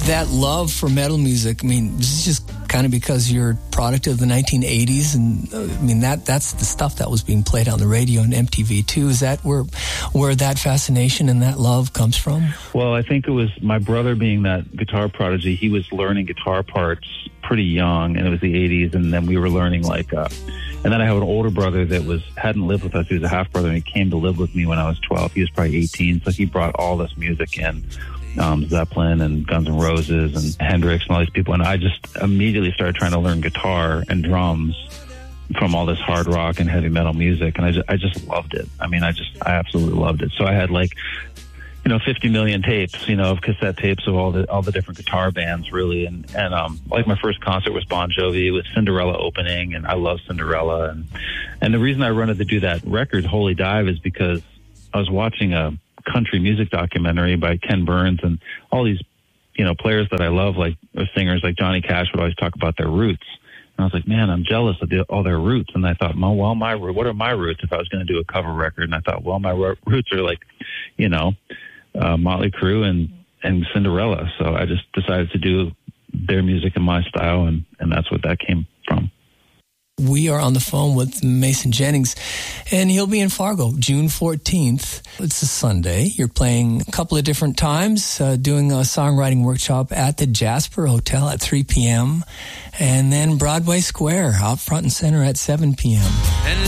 That love for metal music, I mean, this is just kind of because you're a product of the 1980s, and I mean, that's the stuff that was being played on the radio and MTV too. Is that where that fascination and that love comes from? Well, I think it was my brother being that guitar prodigy. He was learning guitar parts pretty young, and it was the 80s, and then we were learning and then I have an older brother that hadn't lived with us. He was a half brother, and he came to live with me when I was 12. He was probably 18, so he brought all this music in. Zeppelin and Guns N' Roses and Hendrix and all these people, and I just immediately started trying to learn guitar and drums from all this hard rock and heavy metal music, and I just loved it. I mean, I absolutely loved it. So I had 50 million tapes, of cassette tapes of all the different guitar bands, really, and my first concert was Bon Jovi with Cinderella opening, and I love Cinderella, and the reason I wanted to do that record, Holy Dive, is because I was watching a country music documentary by Ken Burns, and all these, players that I love, like singers like Johnny Cash would always talk about their roots. And I was like, man, I'm jealous of all their roots. And I thought, well, what are my roots if I was going to do a cover record? And I thought, well, my roots are Motley Crue and Cinderella. So I just decided to do their music in my style, and that's what that came from. We are on the phone with Mason Jennings, and he'll be in Fargo June 14th. It's a Sunday. You're playing a couple of different times, doing a songwriting workshop at the Jasper Hotel at 3 p.m., and then Broadway Square out front and center at 7 p.m.